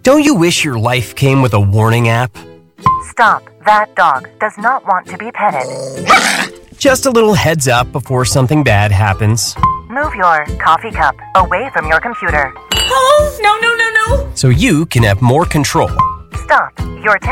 Don't you wish your life came with a warning app? Stop. That dog does not want to be petted. Just a little heads up before something bad happens. Move your coffee cup away from your computer. Oh, no. So you can have more control. Stop. Your